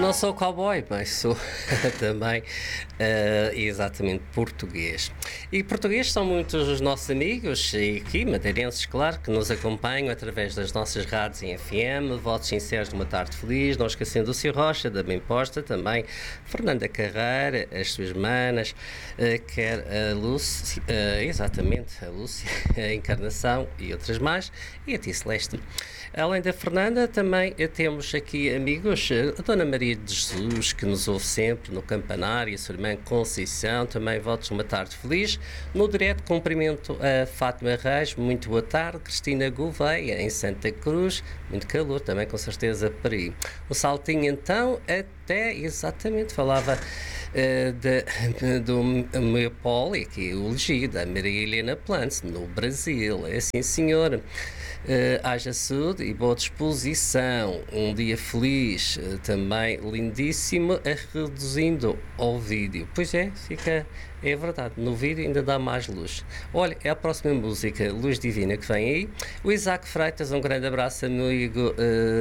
Não sou cowboy, mas sou também exatamente português. E portugueses são muitos os nossos amigos e aqui, madeirenses, claro, que nos acompanham através das nossas rádios em FM. Votos sinceros de uma tarde feliz, não esquecendo o Sr. Rocha, da Bem Posta, também Fernanda Carreira, as suas manas, quer a Lúcia, exatamente, a Lúcia, a Encarnação e outras mais, e a Tia Celeste. Além da Fernanda, também temos aqui amigos, a Dona Maria de Jesus, que nos ouve sempre no Campanário, a sua irmã Conceição, também votos de uma tarde feliz. No direto, cumprimento a Fátima Reis, muito boa tarde. Cristina Gouveia, em Santa Cruz, muito calor também, com certeza, para aí. O saltinho, então, até exatamente falava do meu poli, que é o elegido, a Maria Helena Plantz, no Brasil. É assim, senhora. Haja saúde e boa disposição, um dia feliz, também lindíssimo, reduzindo ao vídeo. Pois é, é verdade, no vídeo ainda dá mais luz. Olha, é a próxima música, Luz Divina, que vem aí. O Isaac Freitas, um grande abraço, amigo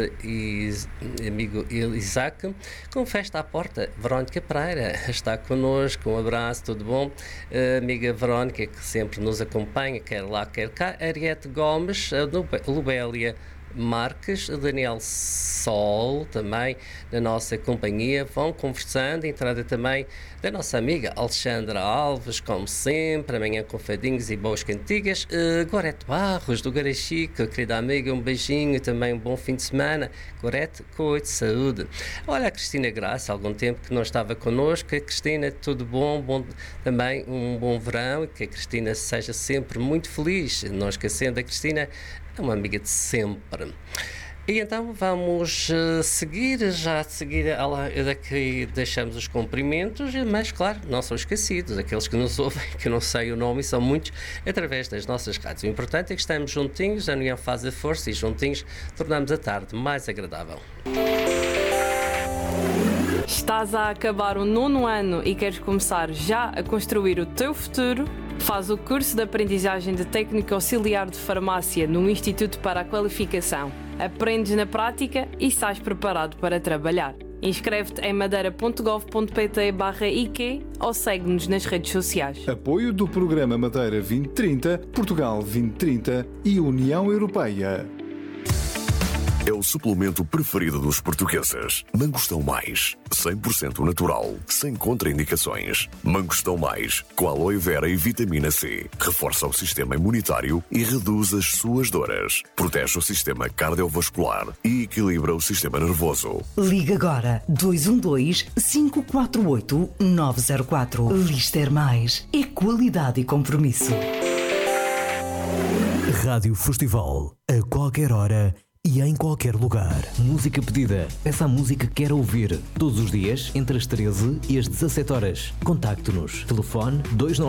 Isaac. Com festa à porta, Verónica Pereira está connosco, um abraço, tudo bom? Amiga Verónica, que sempre nos acompanha, quer lá, quer cá. Ariete Gomes, Lubélia Marques, Daniel Sol, também da nossa companhia, vão conversando, entrada também da nossa amiga Alexandra Alves, como sempre, amanhã com fadinhos e boas cantigas. Gorete Barros, do Garachico, querida amiga, um beijinho e também um bom fim de semana. Gorete, cuide, saúde. Olha a Cristina Graça, há algum tempo que não estava connosco. A Cristina, tudo bom, também um bom verão e que a Cristina seja sempre muito feliz. Não esquecendo, a Cristina é uma amiga de sempre. E então vamos seguir, já de seguida daqui deixamos os cumprimentos, mas claro, não são esquecidos, aqueles que nos ouvem, que eu não sei o nome, e são muitos, através das nossas rádios. O importante é que estamos juntinhos, a união faz a força e juntinhos tornamos a tarde mais agradável. Estás a acabar o 9º ano e queres começar já a construir o teu futuro? Faz o curso de aprendizagem de técnico auxiliar de farmácia no Instituto para a Qualificação. Aprendes na prática e sais preparado para trabalhar. Inscreve-te em madeira.gov.pt/IQ ou segue-nos nas redes sociais. Apoio do Programa Madeira 2030, Portugal 2030 e União Europeia. É o suplemento preferido dos portugueses. Mangostão Mais, 100% natural, sem contraindicações. Mangostão Mais, com aloe vera e vitamina C. Reforça o sistema imunitário e reduz as suas dores. Protege o sistema cardiovascular e equilibra o sistema nervoso. Liga agora 212-548-904. Lister Mais é qualidade e compromisso. Rádio Festival, a qualquer hora e em qualquer lugar. Música pedida. Peça a música que quer ouvir. Todos os dias, entre as 13 e as 17 horas. Contacte-nos. Telefone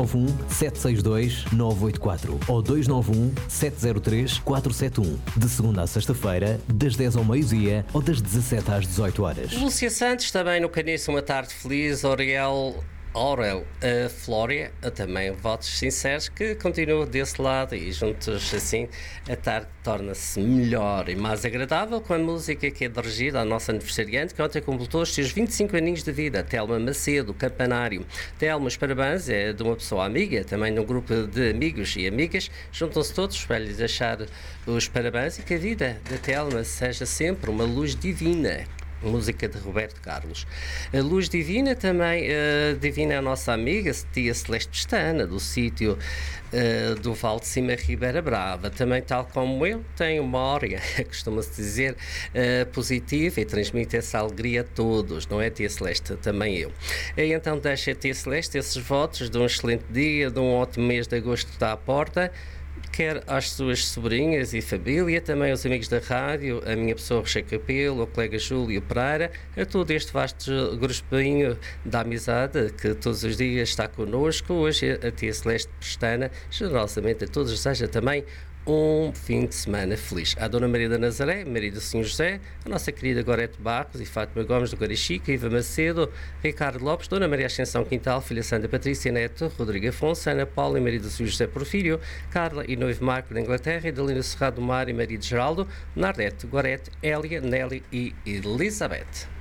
291-762-984 ou 291-703-471. De segunda a sexta-feira, das 10 ao meio-dia ou das 17 às 18 horas. Lúcia Santos, também no Caniço, uma tarde feliz. Aurel Flória, também votos sinceros, que continuam desse lado e juntos assim a tarde torna-se melhor e mais agradável com a música que é dirigida à nossa aniversariante, que ontem completou os seus 25 aninhos de vida, Telma Macedo, Campanário. Telma, os parabéns, é de uma pessoa amiga, também de um grupo de amigos e amigas, juntam-se todos para lhes deixar os parabéns e que a vida da Telma seja sempre uma luz divina. Música de Roberto Carlos. A Luz Divina também, divina a nossa amiga, tia Celeste Pestana, do sítio do Val de Cima, Ribeira Brava. Também, tal como eu, tem uma hora, costuma-se dizer, positiva e transmite essa alegria a todos, não é, tia Celeste? Também eu. E então deixa a tia Celeste esses votos de um excelente dia, de um ótimo mês de agosto que está à porta, quer às suas sobrinhas e família, também aos amigos da rádio, a minha pessoa Rocha Capelo, o colega Júlio Pereira, a todo este vasto grupinho da amizade que todos os dias está connosco. Hoje a tia Celeste Pestana, generosamente a todos, deseja também um fim de semana feliz. A Dona Maria da Nazaré, Maria do Senhor José, a nossa querida Gorete Barros e Fátima Gomes do Garachico, Iva Macedo, Ricardo Lopes, Dona Maria Ascensão Quintal, Filha Santa Patrícia Neto, Rodrigo Afonso, Ana Paula e Maria do Senhor José Porfírio, Carla e Noivo Marco da Inglaterra, Idalina Serrado do Mar e Maria de Geraldo, Nardete, Gorete, Hélia, Nelly e Elizabeth.